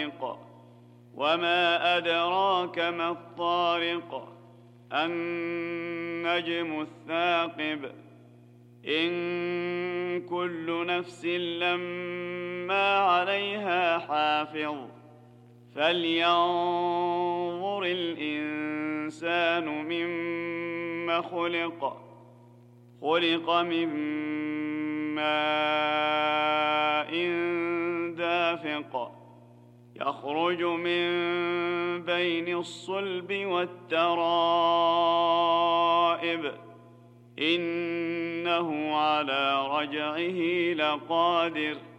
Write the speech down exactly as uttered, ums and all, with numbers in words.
الطارق وما أدراك ما الطارق النجم الثاقب إن كل نفس لما عليها حافظ فلينظر الإنسان مما خلق خلق من ماء دافق يخرج من بين الصلب والترائب إنه على رجعه لقادر